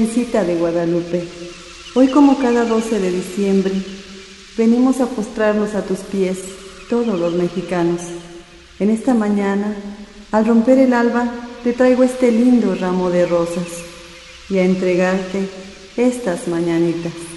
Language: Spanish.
Virgencita de Guadalupe, hoy como cada 12 de diciembre, venimos a postrarnos a tus pies, todos los mexicanos. En esta mañana, al romper el alba, te traigo este lindo ramo de rosas y a entregarte estas mañanitas.